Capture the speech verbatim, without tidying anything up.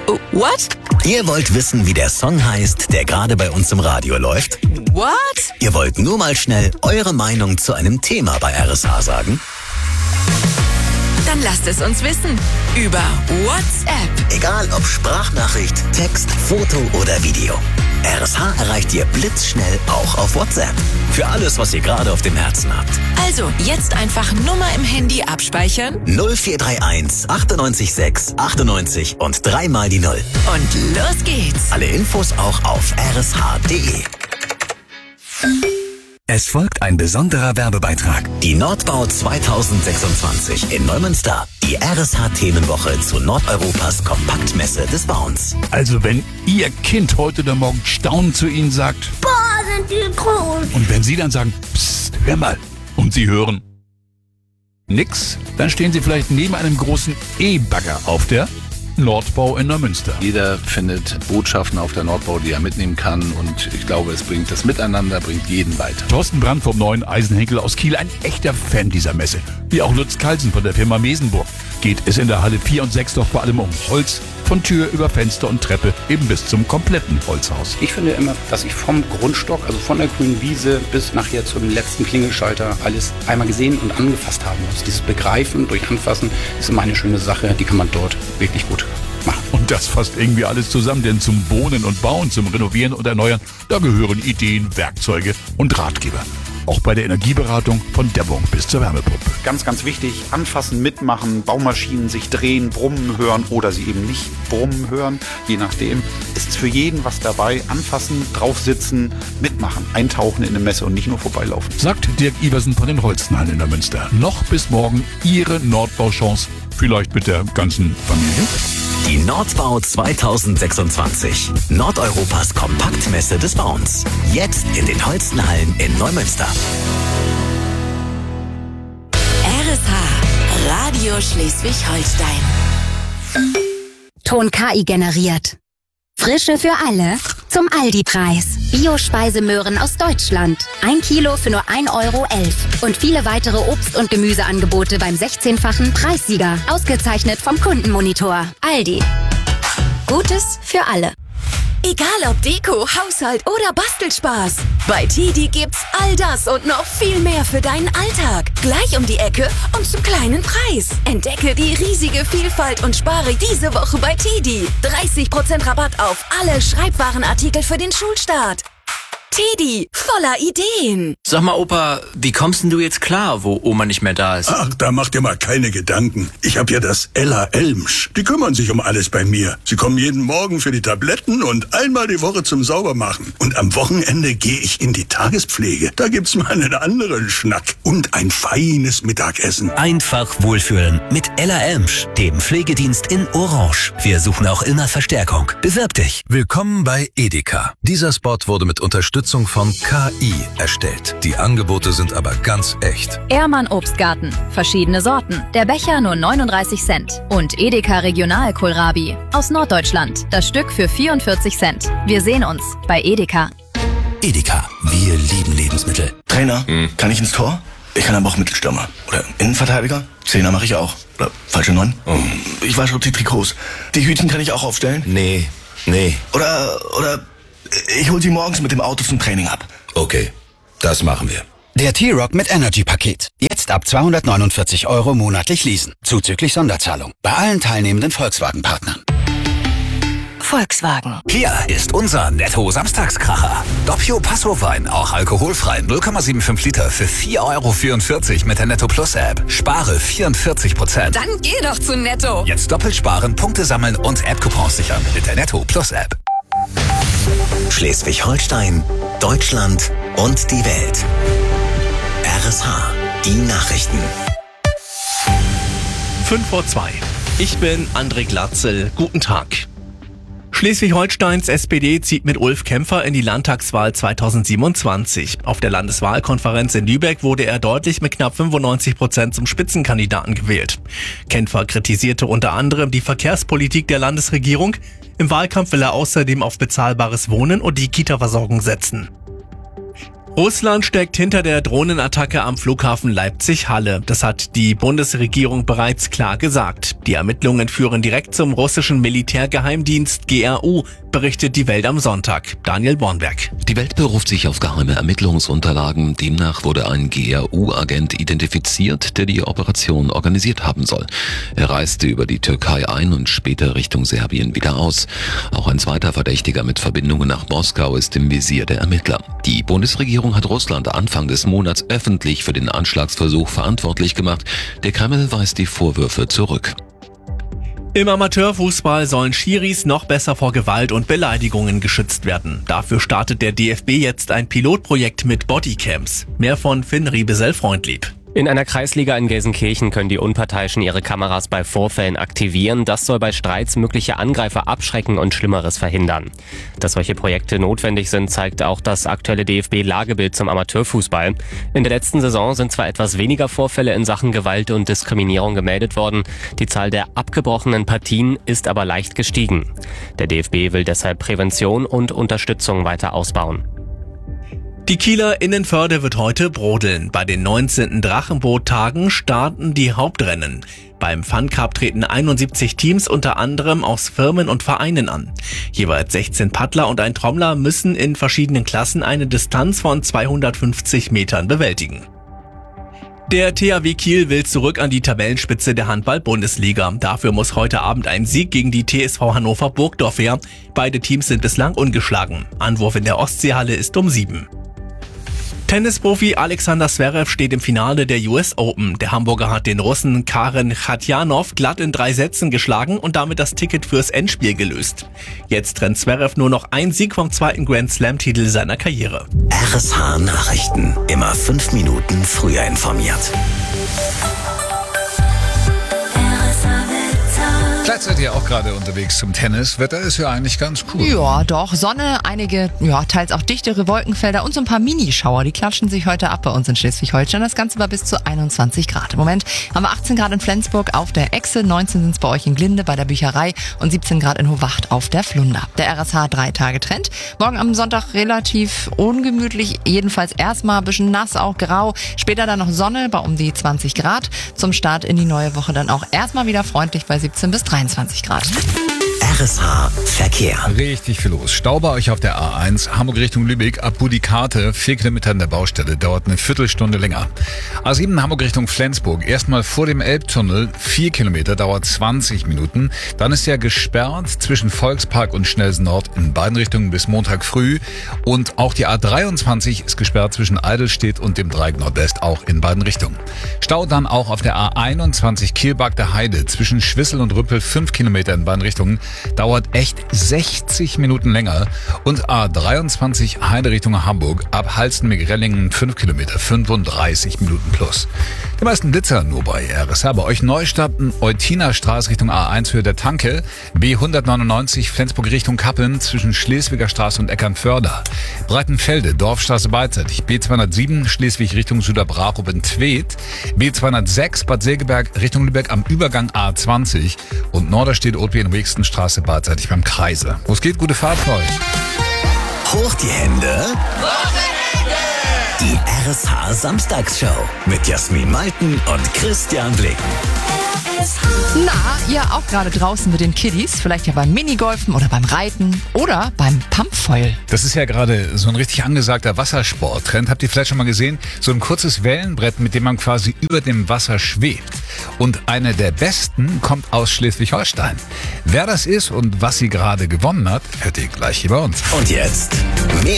What? Ihr wollt wissen, wie der Song heißt, der gerade bei uns im Radio läuft? What? Ihr wollt nur mal schnell eure Meinung zu einem Thema bei R S H sagen? Dann lasst es uns wissen. Über WhatsApp. Egal ob Sprachnachricht, Text, Foto oder Video. R S H erreicht ihr blitzschnell auch auf WhatsApp. Für alles, was ihr gerade auf dem Herzen habt. Also, jetzt einfach Nummer im Handy abspeichern. null vier drei eins achtundneunzig sechs achtundneunzig und dreimal die Null. Und los geht's. Alle Infos auch auf r s h punkt d e. Es folgt ein besonderer Werbebeitrag. Die Nordbau zweitausendsechsundzwanzig in Neumünster. Die R S H-Themenwoche zu Nordeuropas Kompaktmesse des Bauens. Also wenn Ihr Kind heute oder morgen staunend zu Ihnen sagt, boah, sind die groß. Und wenn Sie dann sagen, psst, hör mal, und Sie hören nix, dann stehen Sie vielleicht neben einem großen E-Bagger auf der Nordbau in Neumünster. Jeder findet Botschaften auf der Nordbau, die er mitnehmen kann, und ich glaube, es bringt das Miteinander, bringt jeden weiter. Thorsten Brandt vom neuen Eisenhenkel aus Kiel, ein echter Fan dieser Messe. Wie auch Lutz Kalsen von der Firma Mesenburg. Geht es in der Halle vier und sechs doch vor allem um Holz, von Tür über Fenster und Treppe eben bis zum kompletten Holzhaus. Ich finde immer, dass ich vom Grundstock, also von der grünen Wiese bis nachher zum letzten Klingelschalter alles einmal gesehen und angefasst haben muss. Dieses Begreifen durch Anfassen ist immer eine schöne Sache, die kann man dort wirklich gut machen. Und das fasst irgendwie alles zusammen, denn zum Wohnen und Bauen, zum Renovieren und Erneuern, da gehören Ideen, Werkzeuge und Ratgeber. Auch bei der Energieberatung von Dämmung bis zur Wärmepumpe. Ganz, ganz wichtig, anfassen, mitmachen, Baumaschinen sich drehen, brummen hören oder sie eben nicht brummen hören. Je nachdem ist für jeden was dabei. Anfassen, draufsitzen, mitmachen, eintauchen in eine Messe und nicht nur vorbeilaufen. Sagt Dirk Iversen von den Holstenhallen in der Münster. Noch bis morgen Ihre Nordbauchance, vielleicht mit der ganzen Familie. Die Nordbau zweitausendsechsundzwanzig. Nordeuropas Kompaktmesse des Bauens. Jetzt in den Holstenhallen in Neumünster. R S H Radio Schleswig-Holstein. Ton K I generiert. Frische für alle zum Aldi-Preis. Bio-Speisemöhren aus Deutschland. Ein Kilo für nur ein Euro elf. Und viele weitere Obst- und Gemüseangebote beim sechzehnfachen Preissieger. Ausgezeichnet vom Kundenmonitor. Aldi. Gutes für alle. Egal ob Deko, Haushalt oder Bastelspaß. Bei Tidi gibt's all das und noch viel mehr für deinen Alltag. Gleich um die Ecke und zum kleinen Preis. Entdecke die riesige Vielfalt und spare diese Woche bei Tidi. dreißig Prozent Rabatt auf alle Schreibwarenartikel für den Schulstart. Tidi, voller Ideen. Sag mal, Opa, wie kommst denn du jetzt klar, wo Oma nicht mehr da ist? Ach, da mach dir mal keine Gedanken. Ich hab ja das Ella Elmsch. Die kümmern sich um alles bei mir. Sie kommen jeden Morgen für die Tabletten und einmal die Woche zum Saubermachen. Und am Wochenende gehe ich in die Tagespflege. Da gibt's mal einen anderen Schnack. Und ein feines Mittagessen. Einfach wohlfühlen mit Ella Elmsch, dem Pflegedienst in Orange. Wir suchen auch immer Verstärkung. Bewirb dich. Willkommen bei Edeka. Dieser Spot wurde mit Unterstützung von K I erstellt. Die Angebote sind aber ganz echt. Ehrmann Obstgarten. Verschiedene Sorten. Der Becher nur neununddreißig Cent. Und Edeka Regional Kohlrabi. Aus Norddeutschland. Das Stück für vierundvierzig Cent. Wir sehen uns bei Edeka. Edeka. Wir lieben Lebensmittel. Trainer, hm. kann ich ins Tor? Ich kann aber auch Mittelstürmer. Oder Innenverteidiger? Zehner mache ich auch. Oder falsche Neun? Oh. Ich wasche auch die Trikots. Die Hütchen kann ich auch aufstellen? Nee, nee. Oder, oder... Ich hol sie morgens mit dem Auto zum Training ab. Okay, das machen wir. Der T-Rock mit Energy-Paket. Jetzt ab zweihundertneunundvierzig Euro monatlich leasen. Zuzüglich Sonderzahlung. Bei allen teilnehmenden Volkswagen-Partnern. Volkswagen. Hier ist unser Netto-Samstagskracher. Doppio Passo-Wein, auch alkoholfrei, null Komma fünfundsiebzig Liter für vier Euro vierundvierzig mit der Netto Plus App. Spare vierundvierzig Prozent. Dann geh doch zu Netto. Jetzt doppelt sparen, Punkte sammeln und App-Coupons sichern mit der Netto Plus App. Schleswig-Holstein, Deutschland und die Welt. R S H, die Nachrichten. fünf vor zwei. Ich bin André Glatzel. Guten Tag. Schleswig-Holsteins S P D zieht mit Ulf Kämpfer in die Landtagswahl zweitausendsiebenundzwanzig. Auf der Landeswahlkonferenz in Lübeck wurde er deutlich mit knapp fünfundneunzig Prozent zum Spitzenkandidaten gewählt. Kämpfer kritisierte unter anderem die Verkehrspolitik der Landesregierung. Im Wahlkampf will er außerdem auf bezahlbares Wohnen und die Kita-Versorgung setzen. Russland steckt hinter der Drohnenattacke am Flughafen Leipzig-Halle. Das hat die Bundesregierung bereits klar gesagt. Die Ermittlungen führen direkt zum russischen Militärgeheimdienst G R U, berichtet die Welt am Sonntag. Daniel Bornberg. Die Welt beruft sich auf geheime Ermittlungsunterlagen. Demnach wurde ein G R U-Agent identifiziert, der die Operation organisiert haben soll. Er reiste über die Türkei ein und später Richtung Serbien wieder aus. Auch ein zweiter Verdächtiger mit Verbindungen nach Moskau ist im Visier der Ermittler. Die Bundesregierung hat Russland Anfang des Monats öffentlich für den Anschlagsversuch verantwortlich gemacht. Der Kreml weist die Vorwürfe zurück. Im Amateurfußball sollen Schiris noch besser vor Gewalt und Beleidigungen geschützt werden. Dafür startet der D F B jetzt ein Pilotprojekt mit Bodycams. Mehr von Finn Riebesell-Freundlieb. In einer Kreisliga in Gelsenkirchen können die Unparteiischen ihre Kameras bei Vorfällen aktivieren. Das soll bei Streits mögliche Angreifer abschrecken und Schlimmeres verhindern. Dass solche Projekte notwendig sind, zeigt auch das aktuelle D F B-Lagebild zum Amateurfußball. In der letzten Saison sind zwar etwas weniger Vorfälle in Sachen Gewalt und Diskriminierung gemeldet worden. Die Zahl der abgebrochenen Partien ist aber leicht gestiegen. Der D F B will deshalb Prävention und Unterstützung weiter ausbauen. Die Kieler Innenförde wird heute brodeln. Bei den neunzehnten Drachenboot-Tagen starten die Hauptrennen. Beim Fun Cup treten einundsiebzig Teams unter anderem aus Firmen und Vereinen an. Jeweils sechzehn Paddler und ein Trommler müssen in verschiedenen Klassen eine Distanz von zweihundertfünfzig Metern bewältigen. Der T H W Kiel will zurück an die Tabellenspitze der Handball-Bundesliga. Dafür muss heute Abend ein Sieg gegen die T S V Hannover Burgdorf her. Beide Teams sind bislang ungeschlagen. Anwurf in der Ostseehalle ist um sieben. Tennisprofi Alexander Zverev steht im Finale der U S Open. Der Hamburger hat den Russen Karen Khachanov glatt in drei Sätzen geschlagen und damit das Ticket fürs Endspiel gelöst. Jetzt trennt Zverev nur noch ein Sieg vom zweiten Grand Slam-Titel seiner Karriere. R S H Nachrichten. Immer fünf Minuten früher informiert. Vielleicht seid ihr auch gerade unterwegs zum Tennis. Wetter ist ja eigentlich ganz cool. Ja, doch. Sonne, einige, ja, teils auch dichtere Wolkenfelder und so ein paar Minischauer. Die klatschen sich heute ab bei uns in Schleswig-Holstein. Das Ganze war bis zu einundzwanzig Grad. Im Moment haben wir achtzehn Grad in Flensburg auf der Echse, neunzehn sind es bei euch in Glinde bei der Bücherei und siebzehn Grad in Hohwacht auf der Flunder. Der R S H drei Tage Trend. Morgen am Sonntag relativ ungemütlich. Jedenfalls erstmal ein bisschen nass, auch grau. Später dann noch Sonne bei um die zwanzig Grad. Zum Start in die neue Woche dann auch erstmal wieder freundlich bei siebzehn bis dreiundzwanzig Grad. R S H Verkehr. Richtig viel los. Stau bei euch auf der A eins, Hamburg Richtung Lübeck, ab Budikate, vier Kilometer an der Baustelle, dauert eine Viertelstunde länger. A sieben Hamburg Richtung Flensburg, erstmal vor dem Elbtunnel, vier Kilometer, dauert zwanzig Minuten. Dann ist ja gesperrt zwischen Volkspark und Schnellsen Nord in beiden Richtungen bis Montag früh. Und auch die A dreiundzwanzig ist gesperrt zwischen Eidelstedt und dem Dreieck Nordwest, auch in beiden Richtungen. Stau dann auch auf der A einundzwanzig Kielbach der Heide, zwischen Schwissel und Rüppel, fünf Kilometer in beiden Richtungen. Dauert echt sechzig Minuten länger. Und A dreiundzwanzig Heide Richtung Hamburg ab Halstenberg-Rellingen fünf Kilometer, fünfunddreißig Minuten plus. Die meisten Blitzer nur bei R S H. Bei euch Neustadt, Eutiner Straße Richtung A eins Höhe der Tanke, B hundertneunundneunzig Flensburg Richtung Kappeln zwischen Schleswiger Straße und Eckernförde. Breitenfelde, Dorfstraße beidseitig, B zweihundertsieben Schleswig Richtung Süderbrarup in Tweed, B zweihundertsechs Bad Segeberg Richtung Lübeck am Übergang A zwanzig und Norderstedt Otby in Straße beidseitig beim Kreise. Wo es geht, gute Fahrt für euch. Hoch die Hände. Die R S H Samstagsshow mit Jasmin Malten und Christian Blick. Na, ihr auch gerade draußen mit den Kiddies, vielleicht ja beim Minigolfen oder beim Reiten oder beim Pumpfoil. Das ist ja gerade so ein richtig angesagter Wassersporttrend. Habt ihr vielleicht schon mal gesehen? So ein kurzes Wellenbrett, mit dem man quasi über dem Wasser schwebt. Und eine der besten kommt aus Schleswig-Holstein. Wer das ist und was sie gerade gewonnen hat, hört ihr gleich hier bei uns. Und jetzt mehr